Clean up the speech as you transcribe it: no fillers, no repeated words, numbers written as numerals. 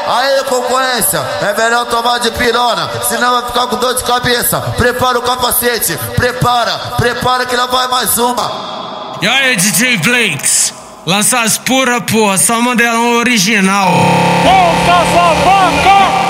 Aí, concorrência, é melhor tomar de pirona, senão vai ficar com dor de cabeça. Prepara o capacete, prepara que lá vai mais uma. E aí, DJ Blakes, lança as pura, porra, só modelão original. Volta essa vaca!